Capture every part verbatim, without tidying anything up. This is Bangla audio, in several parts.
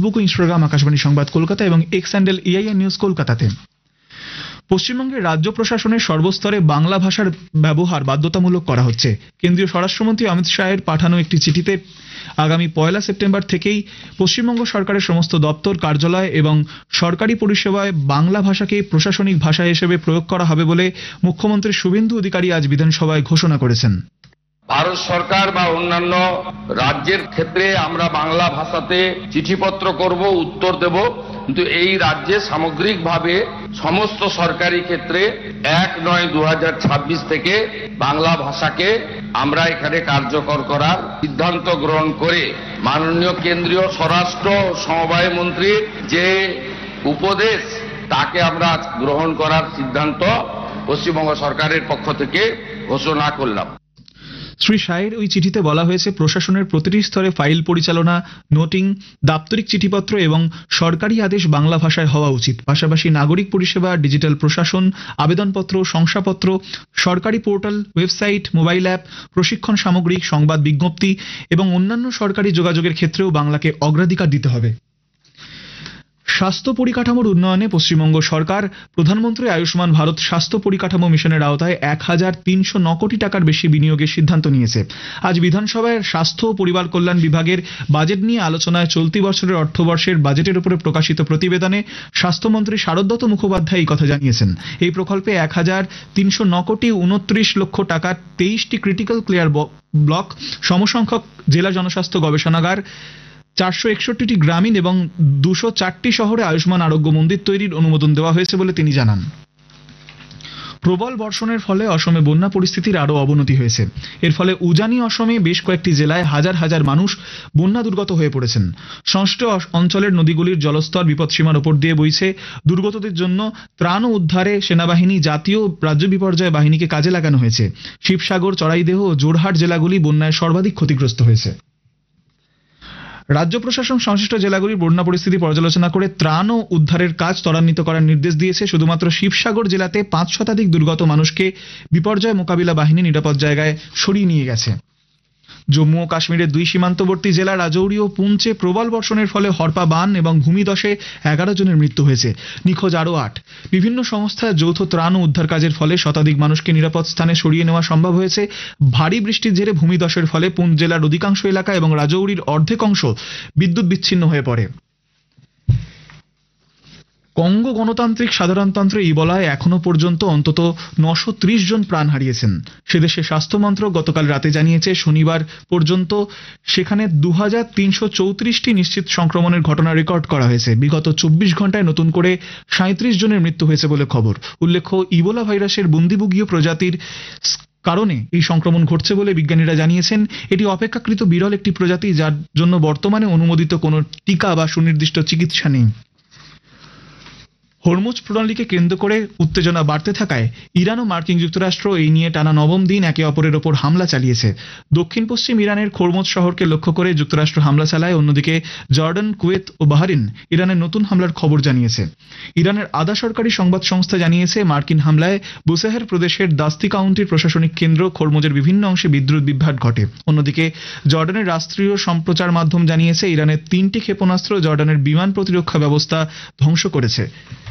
ফেসবুক ও ইনস্টাগ্রাম আকাশবাণী সংবাদ কলকাতা এবং এক্স হ্যান্ডেল এআইআর নিউজ কলকাতাতে। পশ্চিমবঙ্গের রাজ্য প্রশাসনের সর্বস্তরে বাংলা ভাষার ব্যবহার বাধ্যতামূলক করা হচ্ছে। কেন্দ্রীয় স্বরাষ্ট্রমন্ত্রী অমিত শাহের পাঠানো একটি চিঠিতে আগামী পয়লা সেপ্টেম্বর থেকেই পশ্চিমবঙ্গ সরকারের সমস্ত দপ্তর, কার্যালয় এবং সরকারি পরিষেবায় বাংলা ভাষাকে প্রশাসনিক ভাষা হিসেবে প্রয়োগ করা হবে বলে মুখ্যমন্ত্রী শুভেন্দু অধিকারী আজ বিধানসভায় ঘোষণা করেছেন। ভারত সরকার বা অন্যান্য রাজ্যের ক্ষেত্রে আমরা বাংলা ভাষাতে চিঠিপত্র করব, উত্তর দেব, কিন্তু এই রাজ্যে সামগ্রিকভাবে সমস্ত সরকারি ক্ষেত্রে এক নয় দু হাজার ছাব্বিশ থেকে বাংলা ভাষাকে আমরা এখানে কার্যকর করার সিদ্ধান্ত গ্রহণ করে মাননীয় কেন্দ্রীয় স্বরাষ্ট্র সমবায় মন্ত্রীর যে উপদেশ তাকে আমরা গ্রহণ করার সিদ্ধান্ত পশ্চিমবঙ্গ সরকারের পক্ষ থেকে ঘোষণা করলাম। শ্রী শাহের ওই চিঠিতে বলা হয়েছে, প্রশাসনের প্রতিটি স্তরে ফাইল পরিচালনা, নোটিং, দাপ্তরিক চিঠিপত্র এবং সরকারি আদেশ বাংলা ভাষায় হওয়া উচিত। পাশাপাশি নাগরিক পরিষেবা, ডিজিটাল প্রশাসন, আবেদনপত্র, শংসাপত্র, সরকারি পোর্টাল, ওয়েবসাইট, মোবাইল অ্যাপ, প্রশিক্ষণ সামগ্রী, সংবাদ বিজ্ঞপ্তি এবং অন্যান্য সরকারি যোগাযোগের ক্ষেত্রেও বাংলাকে অগ্রাধিকার দিতে হবে। স্বাস্থ্য পরিকাঠামোর উন্নয়নে পশ্চিমবঙ্গ সরকার প্রধানমন্ত্রী আয়ুষ্মান ভারত স্বাস্থ্য পরিকাঠামো মিশনের আওতায় এক হাজার তিনশো ন কোটি টাকার বেশি বিনিয়োগের সিদ্ধান্ত নিয়েছে। আজ বিধানসভায় স্বাস্থ্য ও পরিবার কল্যাণ বিভাগের বাজেট নিয়ে আলোচনায় চলতি বছরের অর্থবর্ষের বাজেটের উপরে প্রকাশিত প্রতিবেদনে স্বাস্থ্যমন্ত্রী শারদত্ত মুখোপাধ্যায় এই কথা জানিয়েছেন। এই প্রকল্পে এক হাজার তিনশো ন কোটি উনত্রিশ লক্ষ টাকার তেইশটি ক্রিটিক্যাল কেয়ার ব্লক, সমসংখ্যক জেলা জনস্বাস্থ্য গবেষণাগার, চারশো একষট্টিটি গ্রামীণ এবং দুশো চারটি শহরে আয়ুষ্মান আরোগ্য মন্দির তৈরির অনুমোদন দেওয়া হয়েছে বলে তিনি জানান। প্রবল বর্ষণের ফলে অসমে বন্যা পরিস্থিতির আরও অবনতি হয়েছে। এর ফলে উজানি অসমে বেশ কয়েকটি জেলায় হাজার হাজার মানুষ বন্যা দুর্গত হয়ে পড়েছেন। সংশ্লিষ্ট অঞ্চলের নদীগুলির জলস্তর বিপদসীমার ওপর দিয়ে বইছে। দুর্গতদের জন্য ত্রাণ ও উদ্ধারে সেনাবাহিনী, জাতীয় রাজ্য বিপর্যয় বাহিনীকে কাজে লাগানো হয়েছে। শিবসাগর, চড়াইদেহ ও জোরহাট জেলাগুলি বন্যায় সর্বাধিক ক্ষতিগ্রস্ত হয়েছে। রাজ্য প্রশাসন সংশ্লিষ্ট জেলাগুলির বন্যা পরিস্থিতি পর্যালোচনা করে ত্রাণ ও উদ্ধারের কাজ ত্বরান্বিত করার নির্দেশ দিয়েছে। শুধুমাত্র শিবসাগর জেলাতে পাঁচ শতাধিক দুর্গত মানুষকে বিপর্যয় মোকাবিলা বাহিনী নিরাপদ জায়গায় সরিয়ে নিয়ে গেছে। জম্মু ও কাশ্মীরের দুই সীমান্তবর্তী জেলা রাজৌরি ও পুঞ্চে প্রবল বর্ষণের ফলে হরপা বান এবং ভূমিধসে এগারো জনের মৃত্যু হয়েছে, নিখোঁজ আরও আট। বিভিন্ন সংস্থার যৌথ ত্রাণ ও উদ্ধার কাজের ফলে শতাধিক মানুষকে নিরাপদ স্থানে সরিয়ে নেওয়া সম্ভব হয়েছে। ভারী বৃষ্টির জেরে ভূমিধসের ফলে পুঞ্চ জেলার অধিকাংশ এলাকা এবং রাজৌরির অর্ধেক অংশ বিদ্যুৎ বিচ্ছিন্ন হয়ে পড়ে। কঙ্গো গণতান্ত্রিক সাধারণতন্ত্রে ইবোলায় এখনো পর্যন্ত অন্তত নশো ত্রিশ জন প্রাণ হারিয়েছেন। সেদেশের স্বাস্থ্য মন্ত্রক গতকাল রাতে জানিয়েছে, শনিবার পর্যন্ত সেখানে দু হাজার তিনশো চৌত্রিশটি নিশ্চিত সংক্রমণের ঘটনা রেকর্ড করা হয়েছে। বিগত চব্বিশ ঘন্টায় নতুন করে সাঁত্রিশ জনের মৃত্যু হয়েছে বলে খবর। উল্লেখ্য, ইবোলা ভাইরাসের বুন্দিবুগীয় প্রজাতির কারণে এই সংক্রমণ ঘটছে বলে বিজ্ঞানীরা জানিয়েছেন। এটি অপেক্ষাকৃত বিরল একটি প্রজাতি, যার জন্য বর্তমানে অনুমোদিত কোনো টিকা বা সুনির্দিষ্ট চিকিৎসা নেই। হরমুজ প্রণালীকে কেন্দ্র করে উত্তেজনা বাড়তে থাকায় ইরান ও মার্কিন যুক্তরাষ্ট্র এই নিয়ে টানা নবম দিন একে অপরের ওপর হামলা চালিয়েছে। দক্ষিণ পশ্চিম ইরানের খরমুজ শহরকে লক্ষ্য করে যুক্তরাষ্ট্র হামলা চালায়। অন্যদিকে জর্ডান, কুয়েত ও বাহরিন ইরানের নতুন হামলার খবর জানিয়েছে। ইরানের আধা সরকারি সংবাদ সংস্থা জানিয়েছে, মার্কিন হামলায় বুসেহের প্রদেশের দাস্তি কাউন্টির প্রশাসনিক কেন্দ্র খরমুজের বিভিন্ন অংশে বিদ্যুৎ বিভ্রাট ঘটে। অন্যদিকে জর্ডানের রাষ্ট্রীয় সম্প্রচার মাধ্যম জানিয়েছে, ইরানের তিনটি ক্ষেপণাস্ত্র জর্ডানের বিমান প্রতিরক্ষা ব্যবস্থা ধ্বংস করেছে।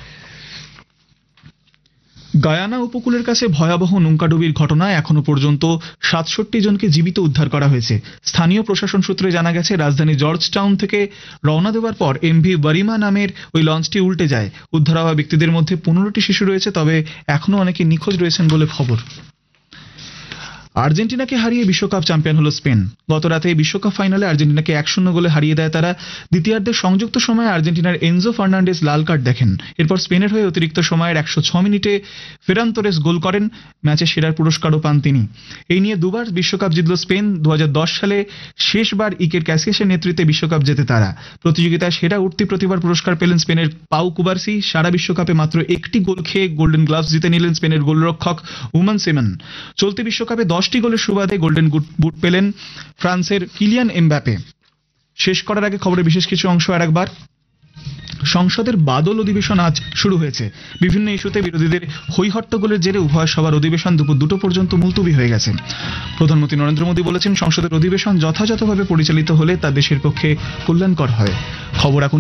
গায়ানা উপকূলের কাছে ভয়াবহ নৌকাডুবির ঘটনায় এখনো পর্যন্ত সাতষট্টি জনকে জীবিত উদ্ধার করা হয়েছে। স্থানীয় প্রশাসন সূত্রে জানা গেছে, রাজধানী জর্জ টাউন থেকে রওনা দেওয়ার পর এমভি ওয়ারিমা নামের ওই লঞ্চটি উল্টে যায়। উদ্ধার হওয়া ব্যক্তিদের মধ্যে পনেরোটি শিশু রয়েছে, তবে এখনো অনেকে নিখোঁজ রয়েছেন বলে খবর। আর্জেন্টিনাকে হারিয়ে বিশ্বকাপ চ্যাম্পিয়ন হলো স্পেন। গত রাতে বিশ্বকাপ ফাইনালে আর্জেন্টিনাকে এক শূন্য গোলে হারিয়ে দেয় তারা। দ্বিতীয়ার্ধের সংযুক্ত সময়ে আর্জেন্টিনার এনজো ফার্নান্ডেজ লাল কার্ড দেখেন। এরপর স্পেনের হয়ে অতিরিক্ত সময়ের একশো ছ মিনিটে ফেরান তোরেস গোল করেন। ম্যাচে সেরার পুরস্কারও পান তিনি। এই নিয়ে দুবার বিশ্বকাপ জিতল স্পেন। দু হাজার দশ সালে শেষবার ইকের ক্যাসিয়াসের নেতৃত্বে বিশ্বকাপ জেতে তারা। প্রতিযোগিতায় সেরা উঠতি প্রতিভার পুরস্কার পেলেন স্পেনের পাউ কুবার্সি। সারা বিশ্বকাপে মাত্র একটি গোল খেয়ে গোল্ডেন গ্লাভস জিতে নিলেন স্পেনের গোলরক্ষক উমান সেমন। চলতি বিশ্বকাপে দশটি গোলের সুবাদে গোল্ডেন বুট পেলেন ফ্রান্সের কিলিয়ান এমবাপে। শেষ করার আগে খবরের বিশেষ কিছু অংশ আর একবার। সংসদের বাদল অধিবেশন আজ শুরু হয়েছে। বিভিন্ন ইস্যুতে বিরোধীদের হৈহট্টগোলের জেরে উভয় সভার অধিবেশন দুপুর দুটো পর্যন্ত মুলতবি হয়ে গেছে। প্রধানমন্ত্রী নরেন্দ্র মোদী বলেছেন, সংসদের অধিবেশন যথাযথভাবে পরিচালিত হলে তা দেশের পক্ষে কল্যাণকর হয়। খবর এখন